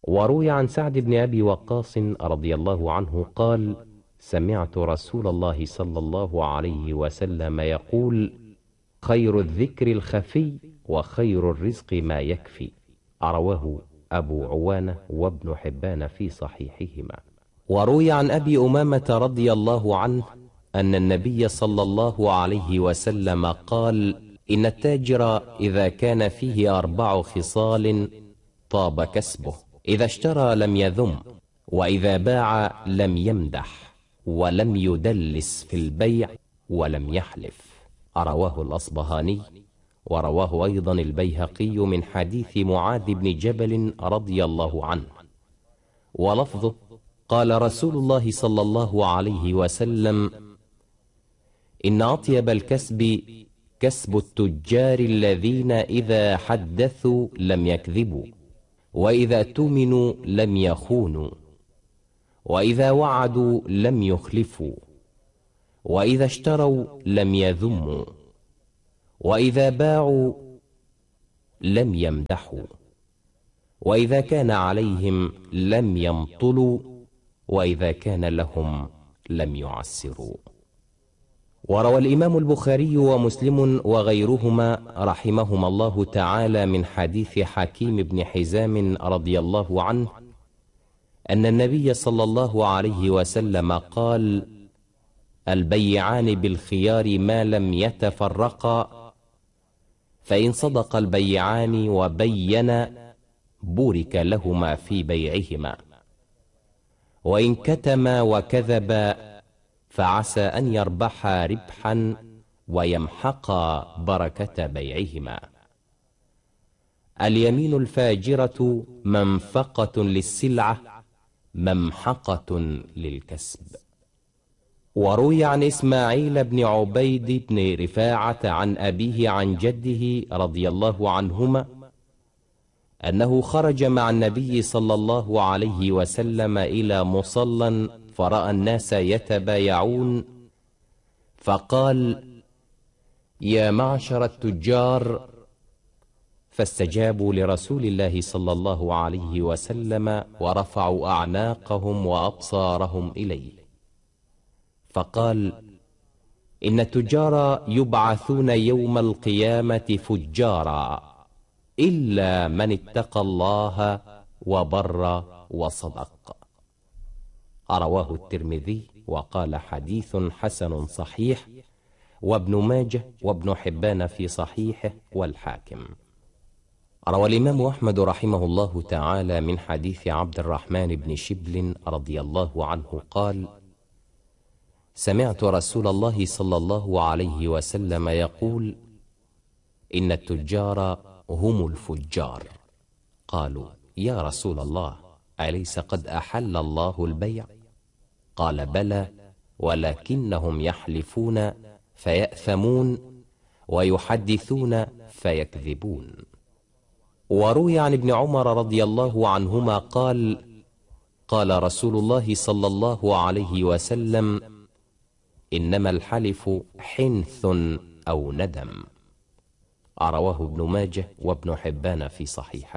وروي عن سعد بن أبي وقاص رضي الله عنه قال: سمعت رسول الله صلى الله عليه وسلم يقول: خير الذكر الخفي، وخير الرزق ما يكفي. رواه أبو عوانة وابن حبان في صحيحهما. وروي عن أبي أمامة رضي الله عنه أن النبي صلى الله عليه وسلم قال: إن التاجر إذا كان فيه 4 خصال طاب كسبه: إذا اشترى لم يذم، وإذا باع لم يمدح، ولم يدلس في البيع، ولم يحلف. رواه الأصبهاني. ورواه أيضا البيهقي من حديث معاذ بن جبل رضي الله عنه، ولفظه: قال رسول الله صلى الله عليه وسلم: إن أطيب الكسب كسب التجار الذين إذا حدثوا لم يكذبوا، وإذا اؤتمنوا لم يخونوا، وإذا وعدوا لم يخلفوا، وإذا اشتروا لم يذموا، وإذا باعوا لم يمدحوا، وإذا كان عليهم لم يمطلوا، وإذا كان لهم لم يعسروا. وروى الإمام البخاري ومسلم وغيرهما رحمهما الله تعالى من حديث حكيم بن حزام رضي الله عنه أن النبي صلى الله عليه وسلم قال: البيعان بالخيار ما لم يتفرقا، فإن صدق البيعان وبينا بورك لهما في بيعهما، وإن كتما وكذبا فعسى أن يربحا ربحا ويمحقا بركة بيعهما. اليمين الفاجرة منفقة للسلعة ممحقة للكسب. وروي عن إسماعيل بن عبيد بن رفاعة عن أبيه عن جده رضي الله عنهما أنه خرج مع النبي صلى الله عليه وسلم إلى مصلى فرأى الناس يتبايعون، فقال: يا معشر التجار، فاستجابوا لرسول الله صلى الله عليه وسلم ورفعوا أعناقهم وأبصارهم إليه، فقال: إن التجار يبعثون يوم القيامة فجارا إلا من اتقى الله وبر وصدق. رواه الترمذي وقال: حديث حسن صحيح، وابن ماجه وابن حبان في صحيحه، والحاكم. روى الإمام أحمد رحمه الله تعالى من حديث عبد الرحمن بن شبل رضي الله عنه قال: سمعت رسول الله صلى الله عليه وسلم يقول: إن التجار هم الفجار. قالوا: يا رسول الله، أليس قد أحل الله البيع؟ قال: بلى، ولكنهم يحلفون فيأثمون، ويحدثون فيكذبون. وروي عن ابن عمر رضي الله عنهما قال: قال رسول الله صلى الله عليه وسلم: إنما الحلف حنث أو ندم. رواه ابن ماجه وابن حبان في صحيحه.